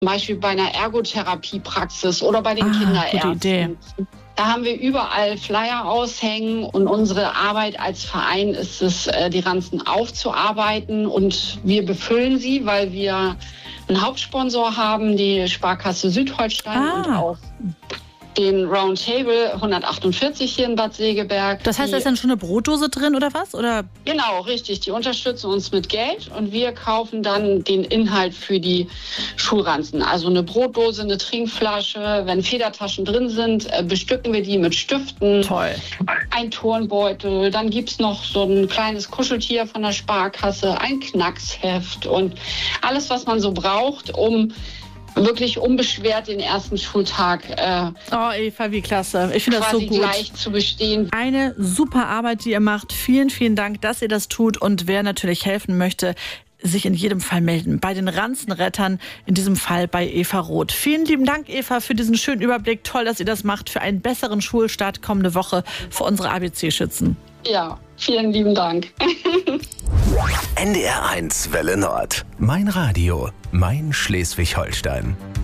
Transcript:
Zum Beispiel bei einer Ergotherapiepraxis oder bei den Kinderärzten. Gute Idee. Da haben wir überall Flyer aushängen und unsere Arbeit als Verein ist es, die Ranzen aufzuarbeiten und wir befüllen sie, weil wir einen Hauptsponsor haben, die Sparkasse Südholstein und auch den Roundtable 148 hier in Bad Segeberg. Das heißt, da ist dann schon eine Brotdose drin oder was? Oder? Genau, richtig. Die unterstützen uns mit Geld und wir kaufen dann den Inhalt für die Schulranzen. Also eine Brotdose, eine Trinkflasche. Wenn Federtaschen drin sind, bestücken wir die mit Stiften. Toll. Ein Turnbeutel. Dann gibt's noch so ein kleines Kuscheltier von der Sparkasse, ein Knacksheft und alles, was man so braucht, um wirklich unbeschwert den ersten Schultag Eva, wie klasse. Ich finde das so gut. Gleich zu bestehen. Eine super Arbeit, die ihr macht. Vielen, vielen Dank, dass ihr das tut. Und wer natürlich helfen möchte, sich in jedem Fall melden. Bei den Ranzenrettern, in diesem Fall bei Eva Roth. Vielen lieben Dank, Eva, für diesen schönen Überblick. Toll, dass ihr das macht für einen besseren Schulstart kommende Woche für unsere ABC-Schützen. Ja, vielen lieben Dank. NDR 1 Welle Nord. Mein Radio, mein Schleswig-Holstein.